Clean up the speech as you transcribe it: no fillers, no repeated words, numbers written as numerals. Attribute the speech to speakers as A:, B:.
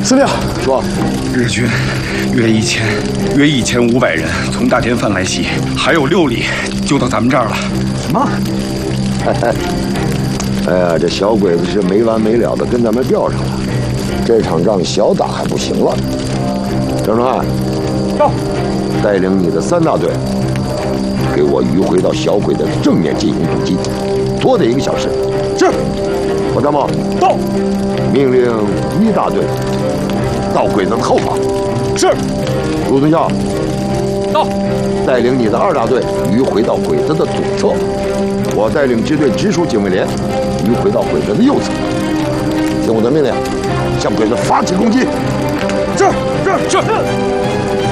A: 司令
B: 说，
C: 日军约1500人从大田饭来袭，还有6里就到咱们这儿了。
A: 什么？
B: 哎呀，这小鬼子是没完没了的跟咱们吊上了，这场仗小打还不行了。张成汉，
A: 到，
B: 带领你的3大队，给我迂回到小鬼子正面进行突击，多得1个小时。
A: 是。
B: 王参谋，
A: 到。
B: 命令1大队到鬼子的后方。
A: 是。
B: 陆存孝，
A: 到。
B: 带领你的2大队迂回到鬼子的左侧。我带领支队直属警卫连迂回到鬼子的右侧。听我的命令，向鬼子发起攻击。
A: 是。